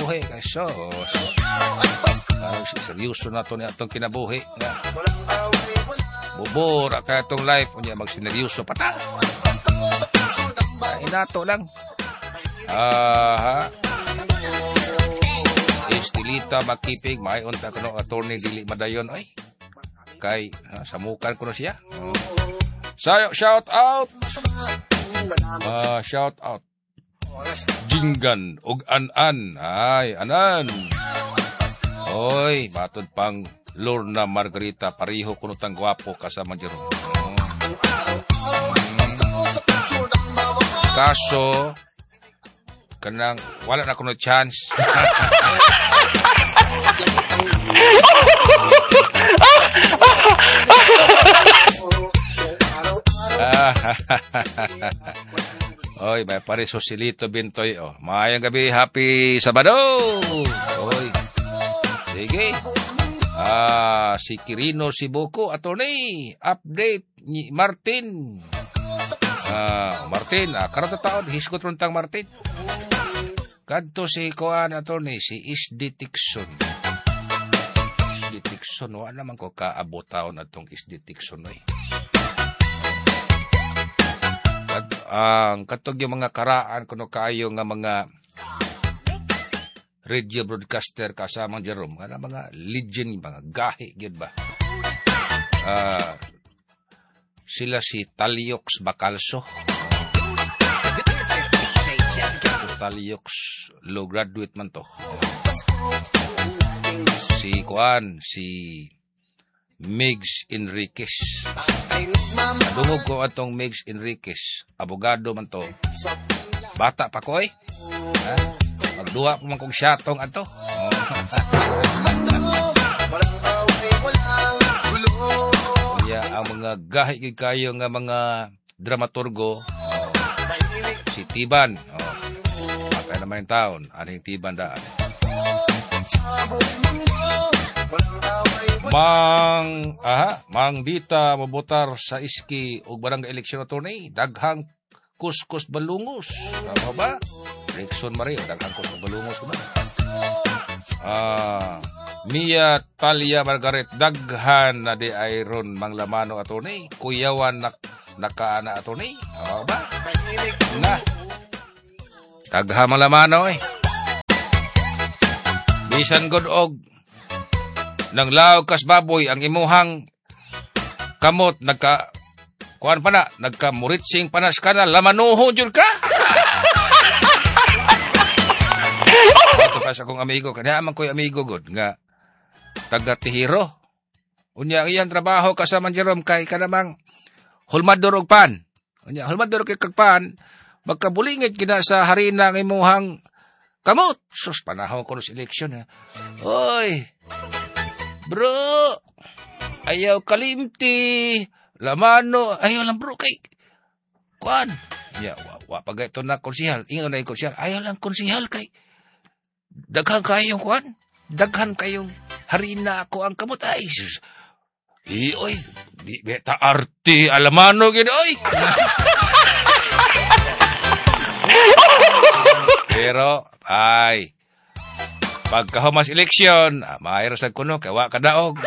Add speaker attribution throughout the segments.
Speaker 1: kinabuhi kay sos. Seryoso na to niya itong kinabuhi. Bubura ka itong life. Unya magsineryoso pa ta. Inato lang. Estilita makipig. May unta ka no attorney dili madayon. Ay. Kay samukan ko na siya. Shout out. Shout out. Jinggan og Anan. Ay, Anan. Oy, matod pang Lorna Margarita, pariho kuno tang gwapo kasama jero. Kaso kanang wala na kuno chance. Oy, may pare Sosilito Bintoy. Oh, maayong gabi, happy Sabado. Oy. Sige. Si Kirino Sibuko, attorney. Update ni Martin. Martin, karata taon, hiskot runtang Martin. Kadto si Koan, attorney, si Isdi Tikson. Isdi Tikson, wala naman ko kaabot taon atong Isdi Tikson, oy. Ang katog yung mga karaan kuno kayo nga mga radio broadcaster kasamang Jerome, nga mga legend, mga gahi gyud ba. Sila si Taliox Bacalso. Taliox low graduate man to. Si Kuan, si Migs Enriquez. Nadungog ko atong Migs Enriquez. Abogado man to. Bata pa ko eh. Magduwa pa man kong syatong ato. Ang mga gahi kayo nga mga dramaturgo. Si Tiban. Matay naman yung taon. Ano yung Tiban daan? Mang Dita mabotar sa iski o barangay eleksyon attorney, daghang kuskus balungos. Tama ba? Rexon Mario, daghang kuskus balungos ba? Mia Talia Margaret, daghan na di Iron Manglamano attorney, Kuyawan nakaana attorney. Tama ba? Na. Daghan Manglamano eh. Bisan god og nang laog kas baboy ang imuhang kamot kuan pa na nagkamuritsing panas ka na lamanuhon jud ka. Ato kas akong amigo kanya man koy amigo god nga taga Tihiro. Unya ang iyang trabaho kasama Jerome kay kanamang hulmador og pan. Unya hulmador kay kagpan magkabulingit kina sa harina ang imuhang kamot. Sus panahon ko sa eleksyon ha. Oy. Bro, ayaw kalimti, lamano, ayaw lang bro, kay, kuan, ya, pagay ito na konsihal, ingon na yung konsihal, ayaw lang konsihal, kay, daghan kayong kuan, daghan kayong harina ako ang kamot, ay, oy, di beta arti, alamano, gino, oy. Pero, ay, pagkahumas eleksyon, maayos ang kuno, kawa kadaog.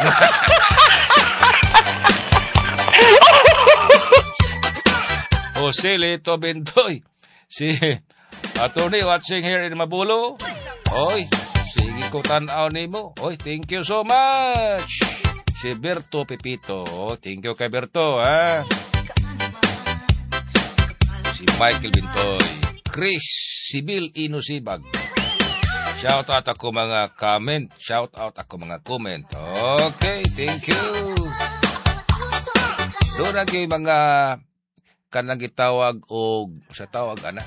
Speaker 1: Jose Lito Bentoy. Si attorney watching here in Mabulo. Oy, sige ko tanaw nimo. Oy, thank you so much. Si Berto Pepito. Thank you kay Berto, ha. Si Michael Bentoy. Chris Sibil Inusibag. Shout out ako mga comment. Shout out ako mga comment. Okay, thank you. Doon ang yung mga kanang gitawag o sa tawag ana.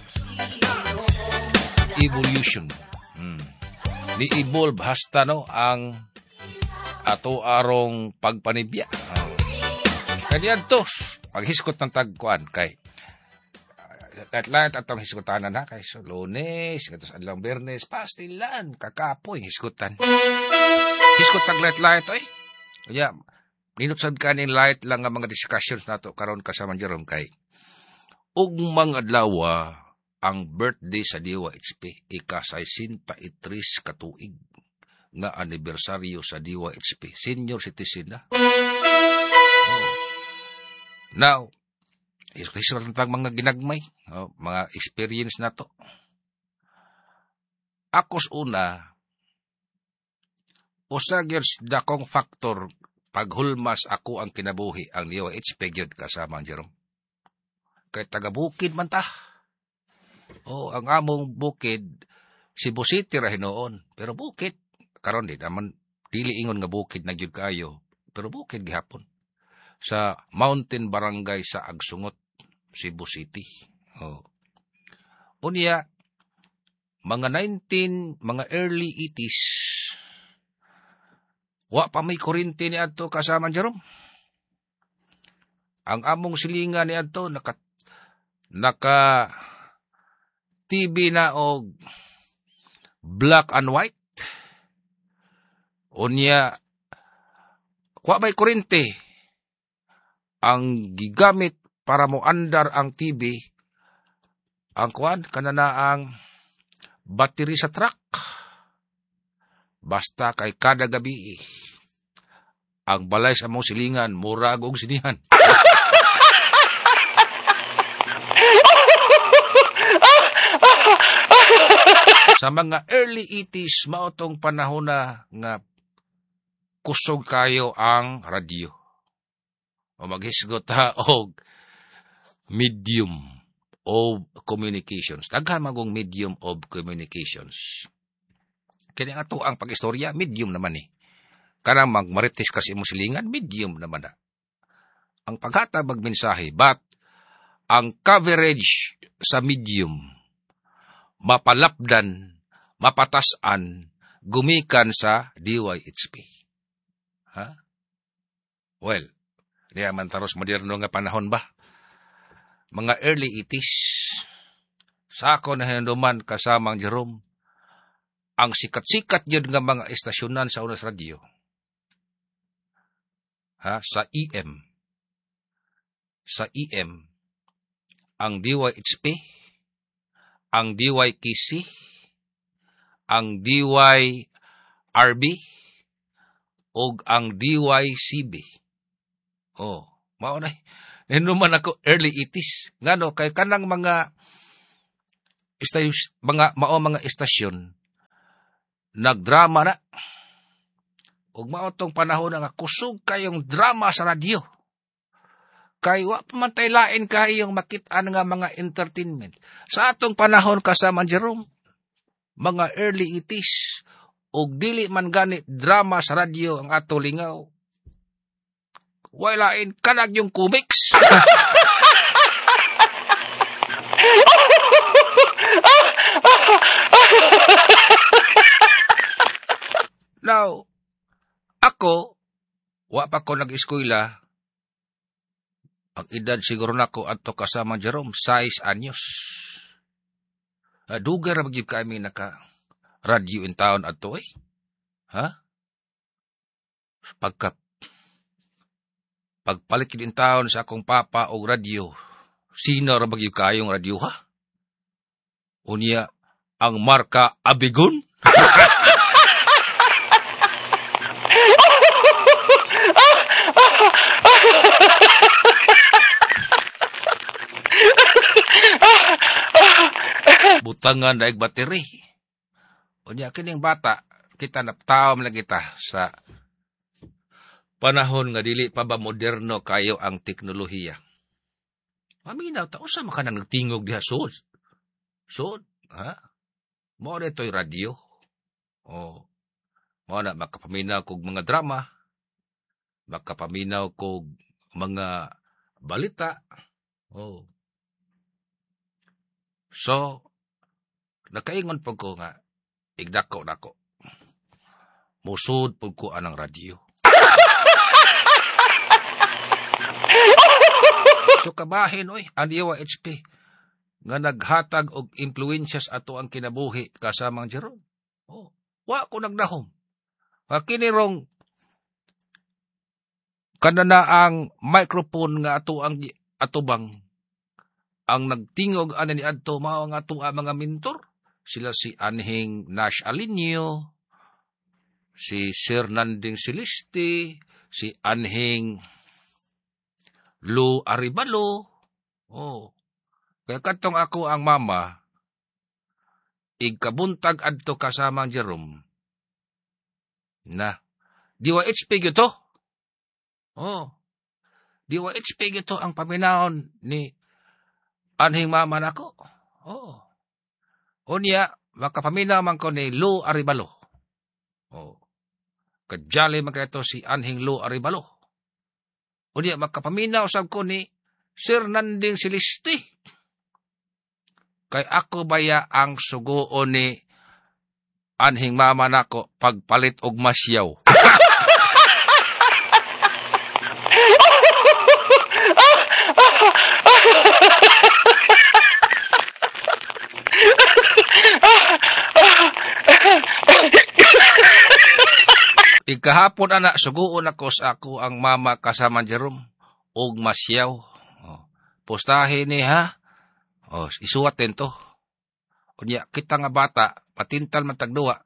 Speaker 1: Evolution. Ni-evolve hasta no ang ato arong pagpanibya. Kanya to paghiskot ng tagkuan kay lahat atong hiskutan na kay so Lunes, katos adlaw Biyernes, pastilan, kakapoy hiskutan. Hiskut tag lahat oy. Kaya ninupsad kanin light lang nga mga discussions nato karon kasama Jerome kay ug mga adlaw ang birthday sa DYHP, ika-63 katuig nga anibersaryo sa DYHP. Senior citizen na. Oh. Now, isa tang mga ginagmay, mga experience na to. Akos una, usagers dakong faktor paghulmas ako ang kinabuhi ang DYHP gyud kasama ang Jerome. Kay taga-bukid man ta. Ang among bukid, Cebu City ra hinoon, pero bukid. Karon di naman, dili ingon nga bukid na gyud kayo, pero bukid gihapon. Sa Mountain Barangay sa Agsungot, Cebu City. Unya, mga early 80s, wa pa may kuryente ni adto kasama Jerome. Ang among silingan ni adto, naka TV na og black and white. Unya, wa may kuryente. Ang gigamit para mo andar ang TV, ang kananaang battery sa truck. Basta kay kada gabi, ang balay sa mong silingan, murag og sinihan. Sa mga early 80s, maotong panahon na nga kusog kayo ang radyo. O maghisgot ha og medium of communications. Daghan magong medium of communications. Kaya nga to ang pag-istorya, medium naman eh. Kanang magmarites kasi mo silingan, medium naman na. Ang paghatag magmensahe, but ang coverage sa medium, mapalapdan, mapatasan, gumikan sa DYHP. Ha? Well, di man taros moderno nga panahon ba? Mga early 80s, sa ako na hinanduman kasamang Jerome, ang sikat-sikat yun nga mga estasyonan sa unas radyo. Sa EM. Sa EM, ang DYHP, ang DYKC, ang DYRB, o ang DYCB. Mao na. Naman ako early 80s. Ngano, kay kanang mga estasyon, nagdrama na. Ug mao tong panahon nga kusog kayong drama sa radyo. Kay wa pa man tay lain kayong makit-an nga mga entertainment. Sa atong panahon kasama Jerome, mga early 80s, ug dili man gani drama sa radyo ang ato lingaw. Way lain kanag yung comics. Now, ako, wa pa ko nag-eskwela. Ang edad siguro nako adto kasama Jerome, 6 anyos. Dugar ra gyud kami naka radio in town adto eh. Pagpalit yun in town sa akong papa og radio, sino ra gyud kayong radio ha? Unya ang marka Abigon. Butangan daig bateri. Unya kining bata, kita naptaom lang kita sa panahon nga dili pa ba moderno kayo ang teknolohiya. Maminaw ta usa man ka nagtingog diha sud. Mo na to'y radio. Mo na makapaminaw kog mga drama, makapaminaw kog mga balita. So, nakaingon po ko nga, igdako-dako. Musud po ko anang radyo. So, kabahin, ang DYHP, nga naghatag og influences ato ang kinabuhi kasamang Jerome. Wa ko nagdahom. Kinirong kanana ang microphone nga ato bang ang nagtingog ani ni adto mao nga ato mga mentor. Sila si Anhing Nash Alinio, si Sir Nanding Celeste, si Anhing Lou Aribalo. Oh. Kaya katong ako ang mama, igkabuntag adto kasama Jerome. Na, DYHP gyud to. Oh. DYHP gyud to ang paminahon ni Anhing mama nako. Oh. Unya, makapaminaw man ko ni Lou Aribalo. Oh. Kajali man kayo si Anhing Lou Aribalo. Unya, makapaminaw sab ko ni Sir Nanding Celeste. Kay ako baya ang sugoon ni Anhing mama nako pagpalit og masyaw. Ikahapon anak suguon ako sa ako ang mama kasama Jerome og masyaw. Oh. Postahe ni ha. Oh, isuwat din to. Unya kita nga bata patintal man tagduwa.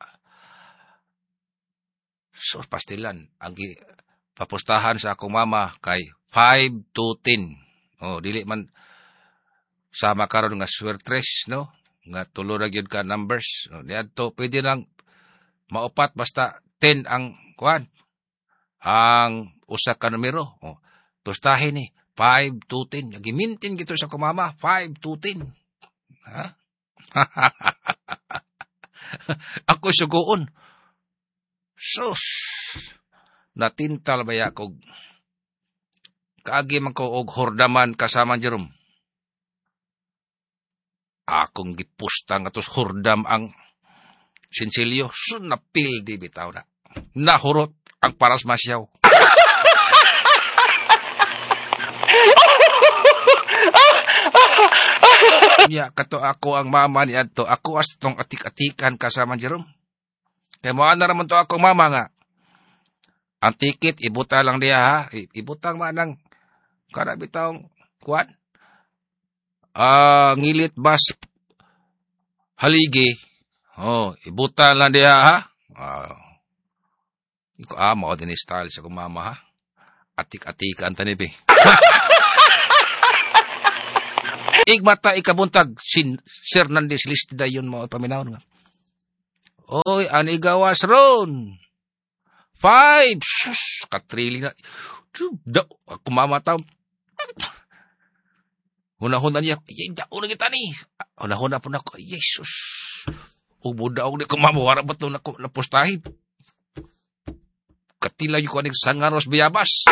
Speaker 1: So pastilan ang papostahan sa akong mama kay 5 to 10. Oh, dili man sama karon nga swertres no. Nga tulo ra gyud ka numbers. Oh, diadto pwede lang maupat basta 10 ang kuan. Ang usa ka numero. Oh, postahe ni 5 to 10. Gimintin gito sa akong mama 5 to 10. Ha? Ako sugoon. Sus. Natintal baya kog kaagi man ko og hordaman kasama Jerome. Akong gipusta nga tos hordam ang sinsilyo. So napil di bitaw na. Nahurot ang paras masyaw. Ya, kato ako ang mama ni adto. Ako astong atik-atikan kasama Jerome. Kaya mo na raman to ako mama nga. Ang ticket, ibuta lang diya ha. Ibutang manang kada bitawng kuan. Ngilit bas haligi. Oh, ibuta lang diya ha. Iko mo din style sa kumama ha. Atik-atikan tanibi. Igmata ikabuntag Sir Nanding Celeste dayon mo paminawon nga. Oy, ani gawas ron. 5. Sus, katrili na. Ako mamataw. Huna-huna niya. Daon na kita ni. Huna-huna po na ako. Jesus. Ubudaw ni kumamawara ba ito na postahin. Katila yung kuaning sangaros biyabas.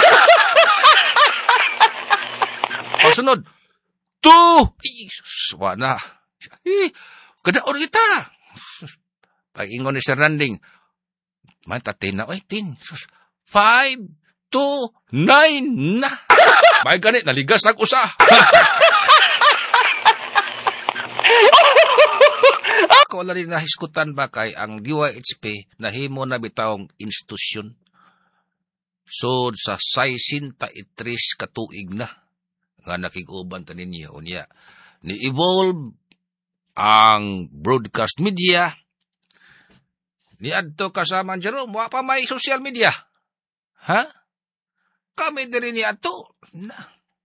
Speaker 1: Pagsunod. 2. Wana. Kadaon kita. Pag-ingon ni Sir Nanding. Matatin na. 10. 5, 2, 9 na. May ganit. Naligas ang usa. Ako wala rin nahiskutan ba kay ang DYHP nahimo na bitawng institusyon. So, sa 63 katuig na. Nga nakiguban ta ninyo unya ni-evolve ang broadcast media ni adto kasama Jerome wa pa may social media ha kami diri ni adto na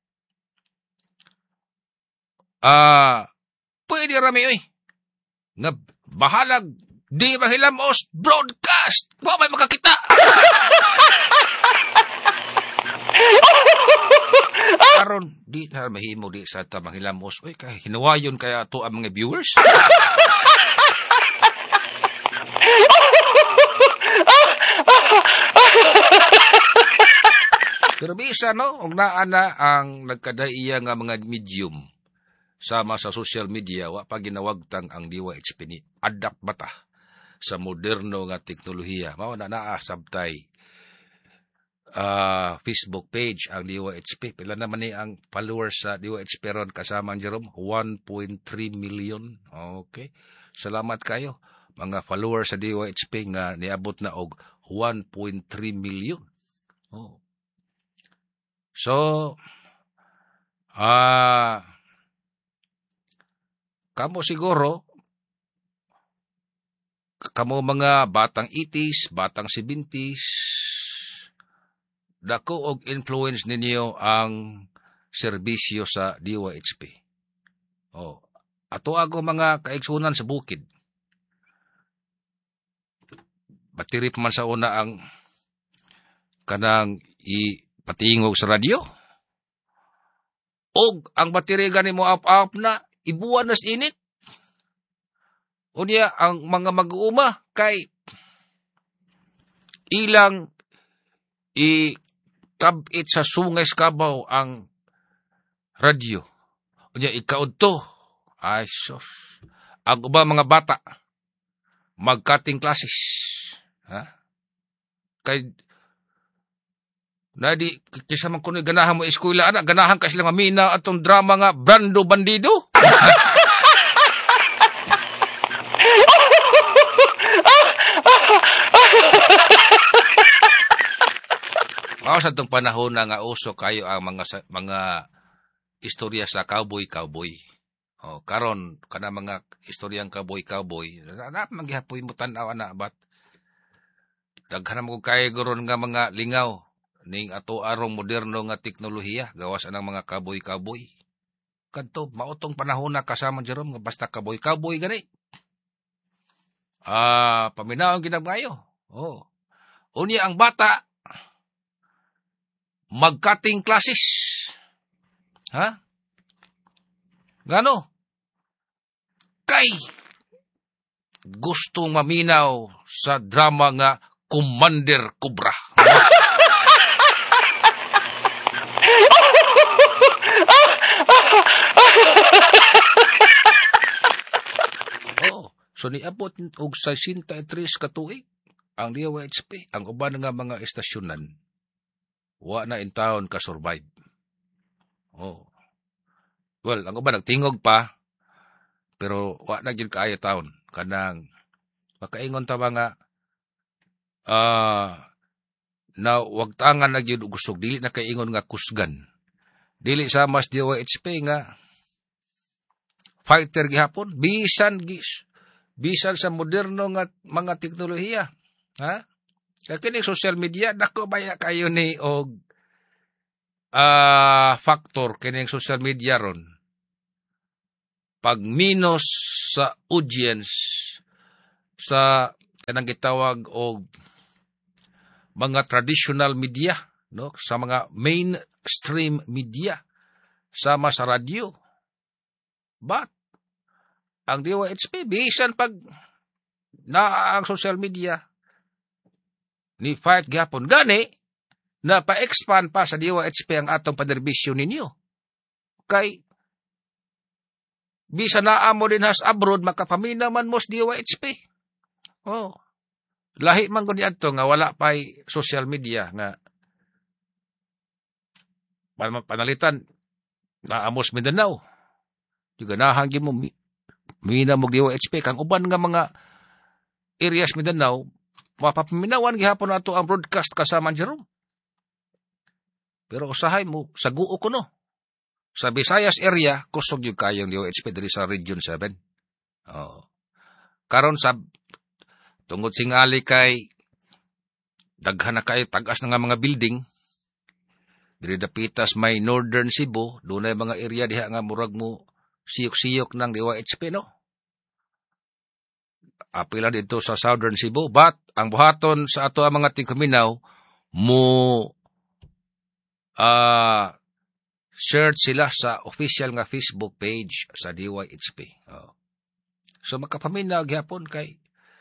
Speaker 1: pwede rami oy nga bahalag di mahilamos broadcast wa may makakita. Karon di na mahimo di sa tamang hilamos. Uy, kay hinuwayon kaya to ang mga viewers. Pero bisa no, og naa na ang nagkadaiya nga mga medium sama sa social media wa pa ginawagtang ang DYHP ni adapt bata sa moderno nga teknolohiya. Mao na naa sabtay Facebook page ang DYHP. Pila naman ni ang followers sa DYHP ron kasama Jerome? 1.3 million. Okay. Salamat kayo. Mga followers sa DYHP nga niabot na og 1.3 million. Oh. So, kamo siguro, kamo mga batang 80s, batang 70s, dako og influence ninyo ang serbisyo sa DYHP. Ato ako mga kaigsunan sa bukid. Batiri pa man sa una ang kanang ipatingog sa radyo. Og ang bateri gani mo up na, ibuwan nas init. Unya ang mga mag-uuma kay ilang ikabit sa sungay Kabaw ang radyo. Unya ikaod to. Ay sus. Ang uba mga bata magkating classes. Ha? Kay nadi kisa man kuno ganahan mo eskwela ana, ganahan ka sila mamina atong drama nga Brando Bandido. Sa itong panahon na nga uso kayo ang mga istorya sa cowboy. Karon kana mga istoryang cowboy. Na maghihapoy mo tan-aw na bat. Daghan mo kay goron nga mga lingaw ning ato arong moderno nga teknolohiya gawas anang mga cowboy. Kadto mautong panahon na kasama Jerome nga basta cowboy gani. Paminaw ginagayo. Unya ang bata magkating classes. Ha? Ngano? Kay gustong maminaw sa drama nga Commander Cobra. So niabot og 63 ka tuig ang DOHP, ang uban nga mga estasyonan wa na in town ka survive. Well, ang uban nagtingog pa pero wa na gyud kaayo town kanang makaingon ta nga na wag tangan na gyud og kusog, dili na kaingon nga kusgan. Dili sa mas DOHP nga fighter gihapon bisan sa moderno nga mga teknolohiya. Ha? Kaya social media, dako baya kayo ni og factor kining social media ron. Pag minus sa audience sa kanang gitawag og mga traditional media, no, sa mga mainstream media, sama sa radyo. But ang DOHP bisan pag na ang social media ni fight gihapon gani na pa-expand pa sa DOHP ang atong panerbisyo ninyo. Kay bisa naamo din has abroad makapamina man mo sa DOHP. Lahi man ko niadto nga wala pay social media nga panalitan na amos Mindanao. Yung ganahan mo mina mo DOHP kang uban nga mga areas Mindanao mapapaminawan gihapon nato ang broadcast kasama Jerome. Pero usahay mo sa guo kuno. Sa Visayas area kusog yung kayong DOHP diri sa Region 7. Karon sa tungod singali kay daghan na kay tagas na nga mga building diri dapitas may Northern Cebu, dunay mga area diha nga murag mo siyok-siyok ng DOHP, no? Apila dito sa Southern Cebu, but ang buhaton sa ato ang mga tingkuminaw mo search sila sa official nga Facebook page sa DYHP. So makapaminaw gihapon kay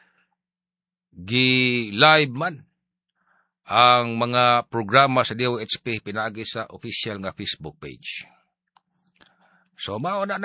Speaker 1: gi-live man ang mga programa sa DOHP pinaagi sa official nga Facebook page. So mao na.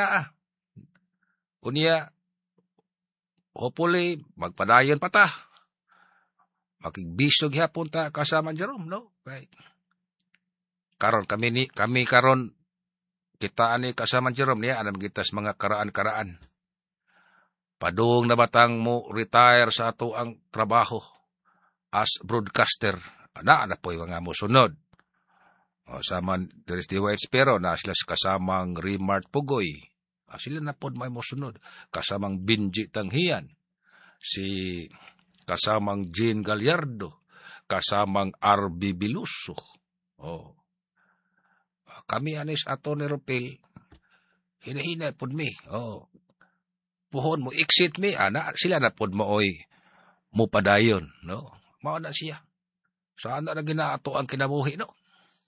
Speaker 1: Unya hopefully magpadayon pa ta. Makigbisog hapon ta kasama Jerome, no? Kay karon kami karon kita ani kasama Jerome niya anam gitas mga karaan-karaan. Padung na batang mo retire sa ato ang trabaho as broadcaster. Na po yung mga musunod. Sama Teres DYH pero na sila kasamang Remart Pugoy. Sila na pod may mosunod. Kasamang Benji Tanghian, si kasamang Jean Gallardo, kasamang RB Biluso. Oh. Kami anis ato ni Ropel, hinahinay pod mi. Oh. Puhon mo, exit mi, sila na pod mo oy, mo padayon, no? Mao na siya. Saan na ginaato ang kinabuhi, no?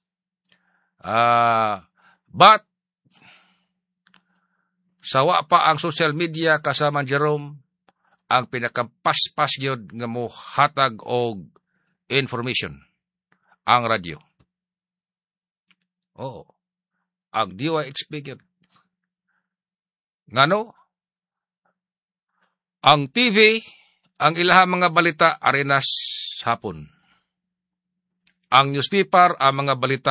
Speaker 1: But, sawa pa ang social media kasama Jerome, ang pinakapaspas yun nga mo hatag og information, ang radyo. Oo. Ang DYXP yun. Ngano? Ang TV, ang ilaha mga balita arenas hapon. Ang newspaper, ang mga balita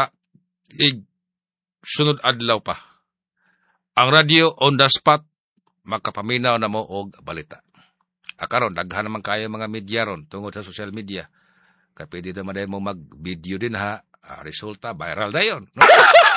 Speaker 1: sunod adlaw pa. Ang radio, on the spot, makapaminaw na mo og balita. Karon daghan naman kayo mga media ron tungod sa social media. Kaya pwede naman mo mag-video din ha. Resulta, viral na yun. No?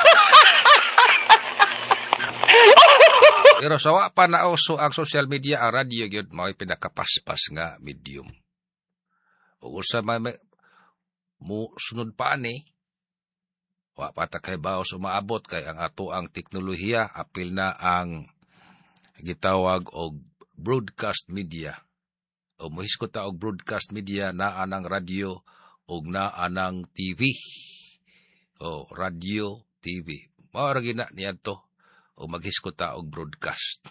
Speaker 1: Pero sawa pa na uso ang social media, ang radio yun, may pinakapaspas nga medium. O sa may mo sunod pa ni, wa pata kay baos umaabot kay ang ato ang teknolohiya, apil na ang gitawag og broadcast media. O muhiskot ta og broadcast media naa ng radio og naa ng TV. O radio, TV. Mao ra gina niadto o maghiskot ta og broadcast.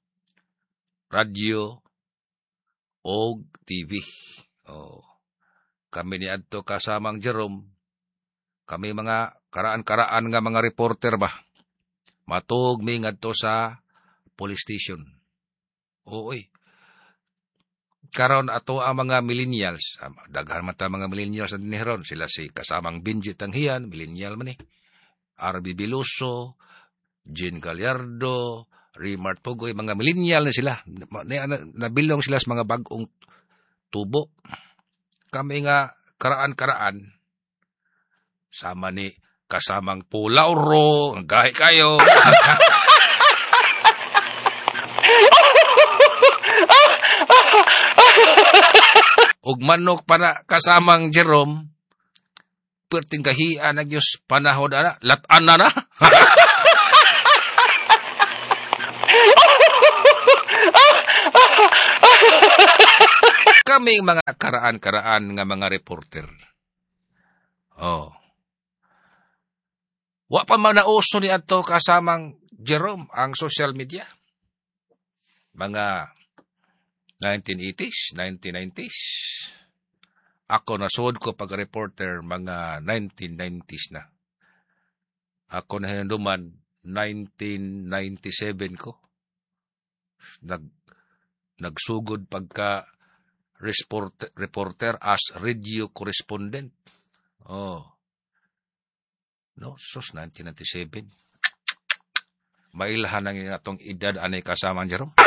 Speaker 1: Radio og TV. O kami niadto kasamang Jerome, kami mga karaan-karaan nga mga reporter ba. Matug mi ngadto sa police station. Oy. Karon ato ang mga millennials, daghan man ta mga millennials sa dinheron, sila si kasamang Benji Tanghian, millennial man RB Biluso, Jean Gallardo, Rimart Pugoy, mga millennial na sila. Nabilong sila sa mga bagong tubo. Kami nga karaan-karaan, sama ni kasamang Pulauro, gahi kayo. Ug manok pa na kasamang Jerome, perting kahian na Diyos panahon na, latan na. Kaming mga karaan-karaan nga mga reporter. Oh. Wa pa man nauso ni ato kasamang Jerome ang social media. Mga 1980s, 1990s. Ako nasod ko pag-reporter mga 1990s na. Ako na hinanduman 1997 ko. Nagsugod pagka reporter as radio correspondent. Oh. No, sos 1997. Mailahan ang atong edad anay kasamang Jerome.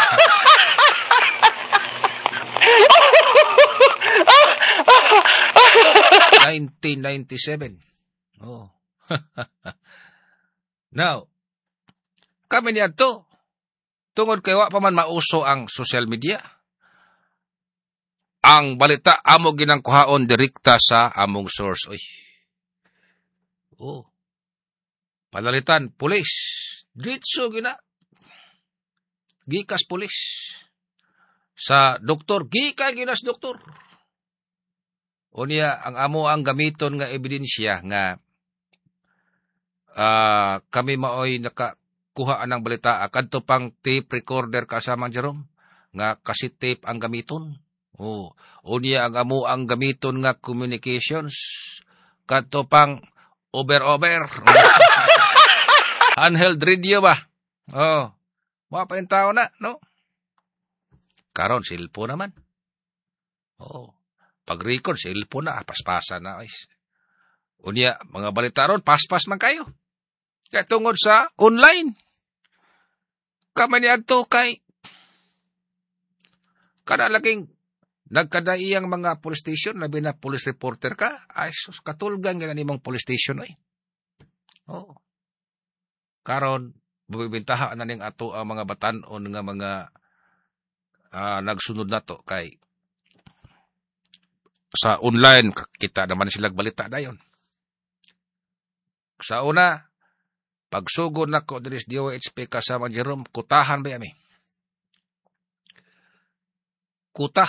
Speaker 1: 1997. Oh. Now, kami niya to. Tungod kay wa pa man mauso ang social media. Ang balita amo ginang kuhaon direkta sa among source. Oy. Oh. Palalitan, pulis. Diretso gina. Gikas pulis. Sa doktor, gikan ginas doktor. O niya, ang amo ang gamiton nga ebidensya nga kami maoy nakakuha ng balita. Kadto pang tape recorder kasamang Jerome nga kasi tape ang gamiton. O niya, ang amo ang gamiton nga communications. Kadto pang over. Handheld radio ba? Oh. Mapa yung tao na, no? Karon, silpo naman. Oh. Pag-record, cellphone na, paspasan na. Unya, mga balita ron, paspas man kayo. Kaya tungod sa online. Kami niya to kay kanalaging nagkadaiyang mga police station, labi na police reporter ka, ay sus, katulgan nga nimong police station. Oh. Karon, bibintaha na ning ato ang mga batan-on nga mga nagsunod na to kay sa online kita naman sila balita dayon. Sa una, pagsugod nako diri sa DOHP kasama Jerome, kutahan ba yami? Kutah.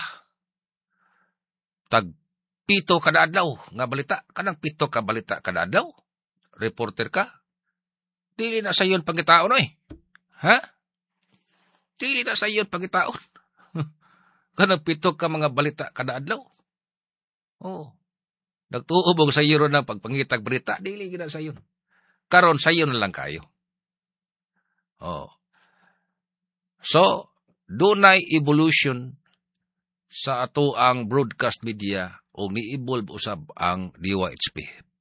Speaker 1: Tag pito kada adlaw nga balita, kanang pito ka balita kada adlaw. Reporter ka. Dili na sayon pangitaon oy. Ha? Dili na sayon pangitaon. Kanang pito ka mga balita kada adlaw. Oh. Nagtuubog sa iyo na pagpangitag balita, dili gina sayon. Karon sayon na lang kayo. Oh. So, dunay evolution sa ato ang broadcast media o ni-evolve usab ang DOHP.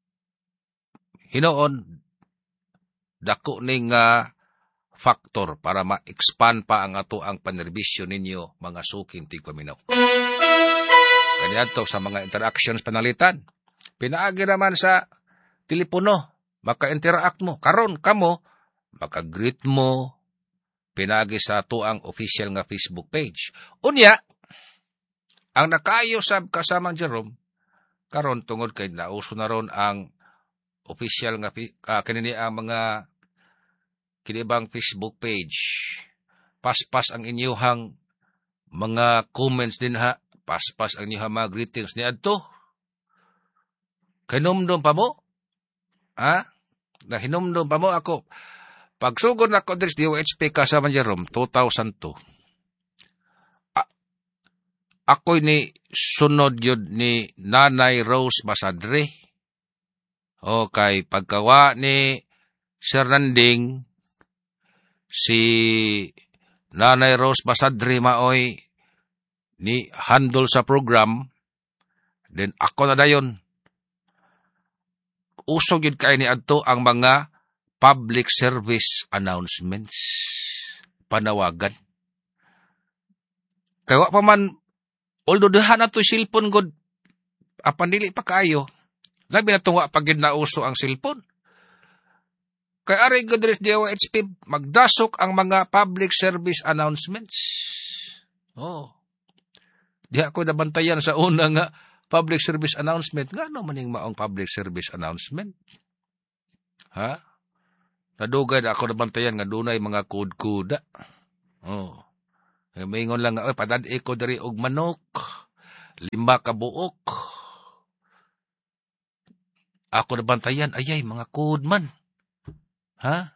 Speaker 1: Hinoon, dako ning factor para ma-expand pa ang ato ang panerbisyo ninyo mga suking tigpaminaw. Kaniadto sa mga interactions panalitan. Pinaagi naman sa telepono, maka-interact mo. Karon kamo, maka-greet mo, pinagi sa ato ang official nga Facebook page. Unya, ang nakayo sab kasamang Jerome, karon tungod kay nauso na ron ang official nga kanini ang mga kinibang Facebook page. Paspas ang inyuhang mga comments din ha, paspas ang inyuhang mga greetings ni adto. Hinumdum pa mo? Ha? Nahinumdum pa mo ako. Pagsugod na ko diri sa DOHP kasama Jerome 2002. Ako ni sunod yun ni Nanay Rose Basadre. Okay, pagkawa ni Sir Nanding, si Nanay Rose Basadre maoy ni handle sa program, then ako na dayon. Usog yun kayo ni adto ang mga public service announcements, panawagan. Kaya pa man, although dahan na to cellphone god, apan dili pa kayo, labi na tunga pag nauso ang cellphone. Kaya aray god rin DOHP, magdasok ang mga public service announcements. Oh. Di ako nabantayan sa una nga public service announcement. Nga ano maning maong public service announcement? Ha? Nadugay na ako nabantayan nga dunay mga code-kuda. Oh. Maingon lang nga, padad ko dari og manok, 5 ka buok. Ako nabantayan, ayay, mga code man. Ha?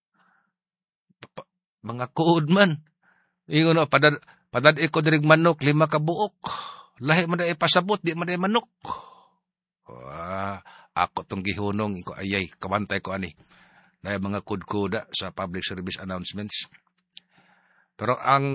Speaker 1: Mga code man. Ingon na, padad ko dari manok, 5 ka buok. Lahi man na ipasabot, di man na manok. Ako tong gihunong, ko ayay, kabantay ko ani. Na mga code-kuda sa public service announcements. Pero ang